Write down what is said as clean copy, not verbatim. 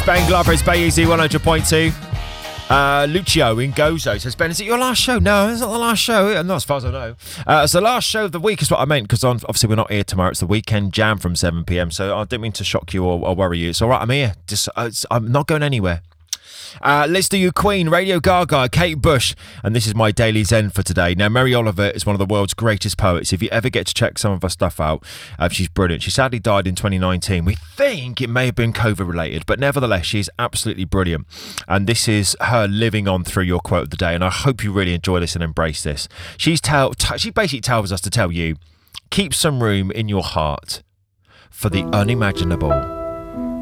It's Ben Glover, it's Bay Easy 100.2. Lucio in Gozo says, Ben, is it your last show? No, it's not the last show. Not as far as I know. It's the last show of the week is what I meant, because obviously we're not here tomorrow. It's the weekend jam from 7 p.m. So I didn't mean to shock you or worry you. It's all right, I'm here. I'm not going anywhere. Let's do you Queen, Radio Gaga, Kate Bush, and this is my daily zen for today. Now, Mary Oliver is one of the world's greatest poets. If you ever get to check some of her stuff out, she's brilliant. She sadly died in 2019. We think it may have been COVID related, but nevertheless, she's absolutely brilliant. And this is her living on through your quote of the day, and I hope you really enjoy this and embrace this. She basically tells us to tell you, keep some room in your heart for the unimaginable.